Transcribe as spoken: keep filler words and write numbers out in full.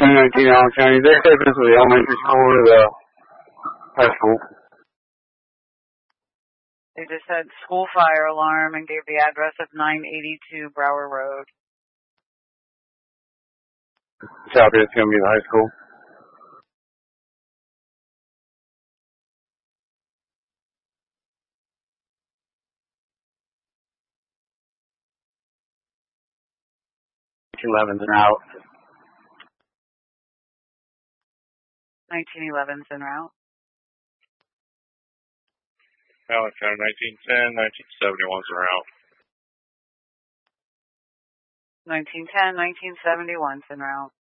nineteen Allen County. They said this was the elementary school or the high school. They just said school fire alarm and gave the address of nine eighty-two Brower Road. Copy, it's going to be the high school. eleven's en route. nineteen eleven's en route. Allen County nineteen ten, nineteen seventy-one's en route. nineteen ten, nineteen seventy-one's en route.